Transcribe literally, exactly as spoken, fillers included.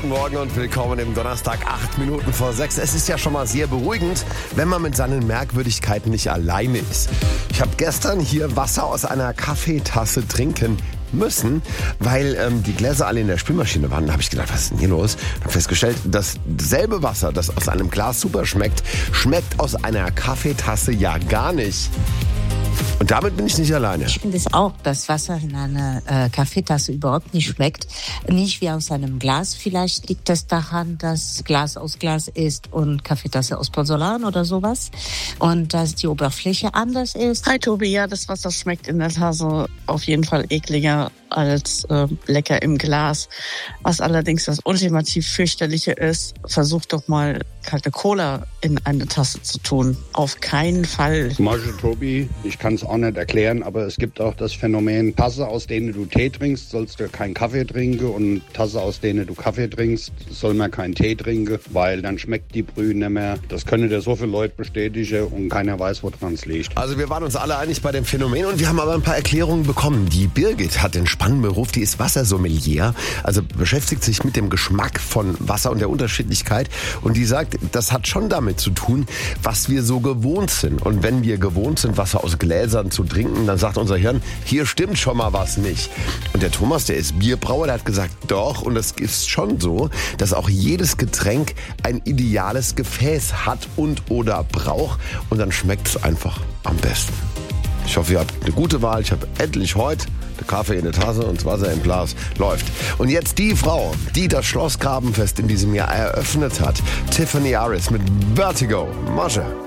guten Morgen und willkommen im Donnerstag, acht Minuten vor sechs. Es ist ja schon mal sehr beruhigend, wenn man mit seinen Merkwürdigkeiten nicht alleine ist. Ich habe gestern hier Wasser aus einer Kaffeetasse trinken müssen, weil ähm, die Gläser alle in der Spülmaschine waren. Da habe ich gedacht, was ist denn hier los? Ich habe festgestellt, dass dasselbe Wasser, das aus einem Glas super schmeckt, schmeckt aus einer Kaffeetasse ja gar nicht. Und damit bin ich nicht alleine. Ich finde es auch, dass Wasser in einer äh, Kaffeetasse überhaupt nicht schmeckt. Nicht wie aus einem Glas. Vielleicht liegt es daran, dass Glas aus Glas ist und Kaffeetasse aus Porzellan oder sowas. Und dass die Oberfläche anders ist. Hi Tobi, ja, das Wasser schmeckt in der Tasse auf jeden Fall ekliger als äh, lecker im Glas. Was allerdings das ultimativ fürchterliche ist, versuch doch mal kalte Cola in eine Tasse zu tun. Auf keinen Fall. Masche Tobi, ich kann es auch nicht erklären, aber es gibt auch das Phänomen, Tasse, aus denen du Tee trinkst, sollst du keinen Kaffee trinken, und Tasse, aus denen du Kaffee trinkst, soll man keinen Tee trinken, weil dann schmeckt die Brühe nicht mehr. Das können dir so viele Leute bestätigen und keiner weiß, woran es liegt. Also wir waren uns alle einig bei dem Phänomen und wir haben aber ein paar Erklärungen bekommen. Die Birgit hat den spannenden Beruf, die ist Wassersommelier, also beschäftigt sich mit dem Geschmack von Wasser und der Unterschiedlichkeit, und die sagt, das hat schon damit zu tun, was wir so gewohnt sind. Und wenn wir gewohnt sind, Wasser aus Gläsern zu trinken, dann sagt unser Hirn, hier stimmt schon mal was nicht. Und der Thomas, der ist Bierbrauer, der hat gesagt, doch, und es ist schon so, dass auch jedes Getränk ein ideales Gefäß hat und oder braucht, und dann schmeckt es einfach am besten. Ich hoffe, ihr habt eine gute Wahl. Ich habe endlich heute den Kaffee in der Tasse und das Wasser im Glas. Läuft. Und jetzt die Frau, die das Schloss Grabenfest in diesem Jahr eröffnet hat. Tiffany Aris mit Vertigo. Masche.